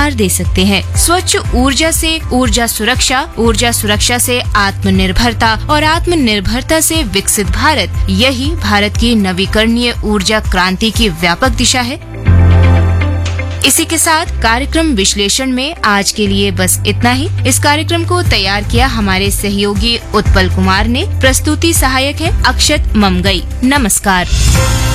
आकार दे सकते हैं। स्वच्छ ऊर्जा से ऊर्जा सुरक्षा से आत्मनिर्भरता और आत्मनिर्भरता से विकसित भारत, यही भारत की नवीकरणीय ऊर्जा क्रांति की व्यापक दिशा है। इसी के साथ कार्यक्रम विश्लेषण में आज के लिए बस इतना ही। इस कार्यक्रम को तैयार किया हमारे सहयोगी उत्पल कुमार ने। प्रस्तुति सहायक है अक्षत ममगई। नमस्कार।